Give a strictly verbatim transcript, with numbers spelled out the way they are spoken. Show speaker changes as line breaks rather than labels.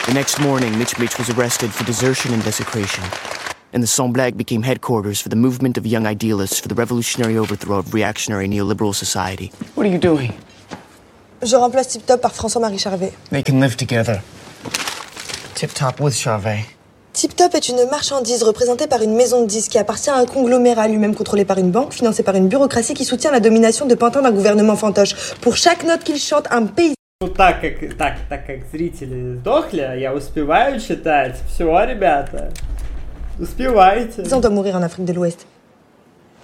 The next morning, Mitch Mitch was arrested for desertion and desecration, and the Sang Blague became headquarters for the movement of young idealists for the revolutionary overthrow of reactionary neoliberal society.
What are you doing?
Je remplace Tip Top par François-Marie Charvet.
They can live together. Tip Top with Charvet.
Tip Top est une marchandise représentée par une maison de disques qui appartient à un conglomérat lui-même contrôlé par une banque, financé par une bureaucratie qui soutient la domination de pantins d'un gouvernement fantoche. Pour chaque note qu'il chante, un pays...
Ну так как, так, так как зрители сдохли, я успеваю читать. Все, ребята, успевайте.
On doit mourir en Afrique de l'Ouest.